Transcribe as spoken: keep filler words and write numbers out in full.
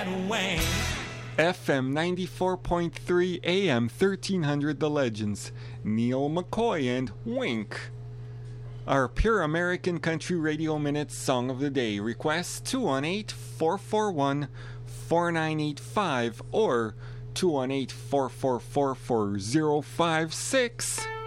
and Wayne. F M ninety-four point three, A M thirteen hundred The Legends, Neil McCoy and Wink. Our Pure American Country Radio Minute Song of the Day. Request two one eight, four four one, four nine eight five or two one eight, four four four, four zero five six.